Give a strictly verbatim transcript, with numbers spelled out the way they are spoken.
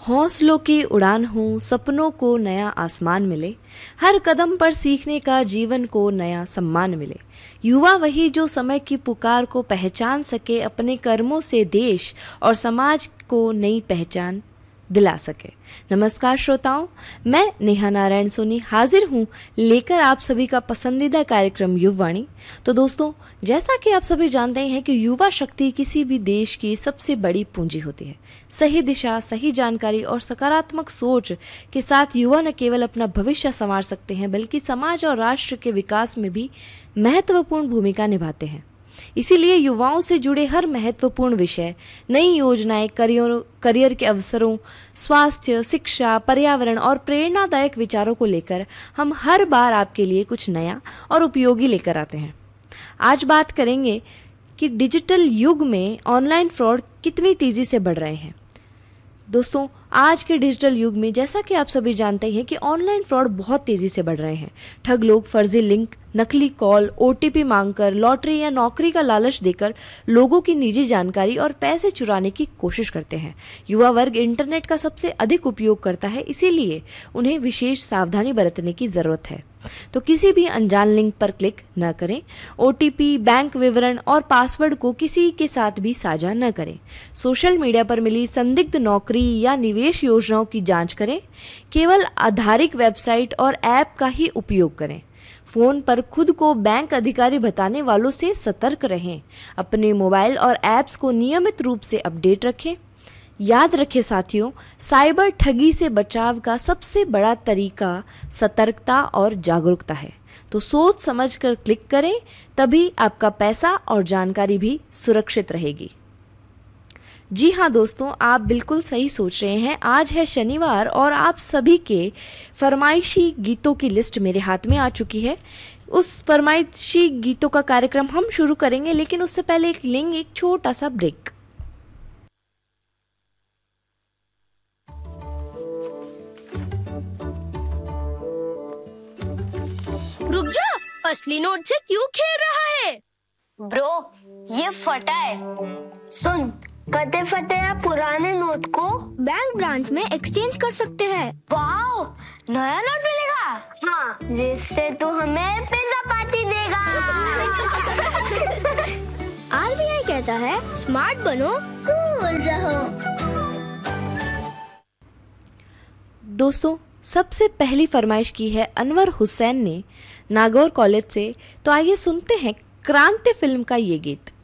हौसलों की उड़ान हो, सपनों को नया आसमान मिले, हर कदम पर सीखने का जीवन को नया सम्मान मिले। युवा वही जो समय की पुकार को पहचान सके, अपने कर्मों से देश और समाज को नई पहचान दिला सके। नमस्कार श्रोताओं, मैं नेहा नारायण सोनी हाजिर हूँ लेकर आप सभी का पसंदीदा कार्यक्रम युववाणी। तो दोस्तों, जैसा कि आप सभी जानते हैं कि युवा शक्ति किसी भी देश की सबसे बड़ी पूंजी होती है। सही दिशा, सही जानकारी और सकारात्मक सोच के साथ युवा न केवल अपना भविष्य संवार सकते हैं बल्कि समाज और राष्ट्र के विकास में भी महत्वपूर्ण भूमिका निभाते हैं। इसीलिए युवाओं से जुड़े हर महत्वपूर्ण विषय, नई योजनाएं, करियर करियर के अवसरों, स्वास्थ्य, शिक्षा, पर्यावरण और प्रेरणादायक विचारों को लेकर हम हर बार आपके लिए कुछ नया और उपयोगी लेकर आते हैं। आज बात करेंगे कि डिजिटल युग में ऑनलाइन फ्रॉड कितनी तेजी से बढ़ रहे हैं। दोस्तों, आज के डिजिटल युग में जैसा कि आप सभी जानते हैं कि ऑनलाइन फ्रॉड बहुत तेजी से बढ़ रहे हैं। ठग लोग फर्जी लिंक, नकली कॉल, ओटीपी मांगकर, लॉटरी या नौकरी का लालच देकर लोगों की निजी जानकारी और पैसे चुराने की कोशिश करते हैं। युवा वर्ग इंटरनेट का सबसे अधिक उपयोग करता है, इसीलिए उन्हें विशेष सावधानी बरतने की जरूरत है। तो किसी भी अनजान लिंक पर क्लिक न करें। ओटीपी, बैंक विवरण और पासवर्ड को किसी के साथ भी साझा न करें। सोशल मीडिया पर मिली संदिग्ध नौकरी या निवेश योजनाओं की जांच करें। केवल आधारिक वेबसाइट और ऐप का ही उपयोग करें। फोन पर खुद को बैंक अधिकारी बताने वालों से सतर्क रहें। अपने मोबाइल और ऐप्स को नियमित रूप से अपडेट रखें। याद रखें साथियों, साइबर ठगी से बचाव का सबसे बड़ा तरीका सतर्कता और जागरूकता है। तो सोच समझकर क्लिक करें, तभी आपका पैसा और जानकारी भी सुरक्षित रहेगी। जी हाँ दोस्तों, आप बिल्कुल सही सोच रहे हैं। आज है शनिवार और आप सभी के फरमाइशी गीतों की लिस्ट मेरे हाथ में आ चुकी है। उस फरमाइशी गीतों का कार्यक्रम हम शुरू करेंगे, लेकिन उससे पहले एक लेंगे एक छोटा सा ब्रेक। रुक जा, असली नोट से क्यों खेल रहा है? ब्रो, ये फटा है। सुन, कटे फटे या पुराने नोट को बैंक ब्रांच में एक्सचेंज कर सकते हैं। वाओ, नया नोट मिलेगा। हाँ, जिससे तू हमें पिज्जा पार्टी देगा। आरबीआई कहता है, स्मार्ट बनो, कूल रहो। दोस्तों, सबसे पहली फरमाइश की है अनवर हुसैन ने नागौर कॉलेज से। तो आइए सुनते हैं क्रांति फिल्म का ये गीत।